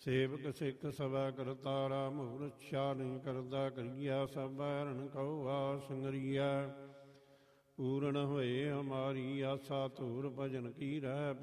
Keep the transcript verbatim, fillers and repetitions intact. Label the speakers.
Speaker 1: ਸੇਵਕ ਸਿੱਖ ਸਭਾ ਕਰਤਾਰਾ, ਮੂਰ ਇੱਛਾ ਨਹੀਂ ਕਰਦਾ ਕਰੀਆ, ਸਭ ਹਰਨ ਕਉ ਆ ਸੰਗਰੀਆ। ਪੂਰਨ ਹੋਏ ਹਮਾਰੀ ਆਸਾ, ਧੂਰ ਭਜਨ ਕੀ ਰਹਿ